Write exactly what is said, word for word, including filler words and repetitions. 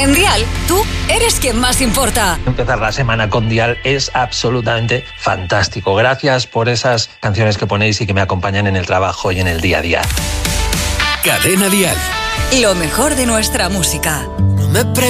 En Dial, tú eres quien más importa. Empezar la semana con Dial es absolutamente fantástico. Gracias por esas canciones que ponéis y que me acompañan en el trabajo y en el día a día. Cadena Dial. Lo mejor de nuestra música. No me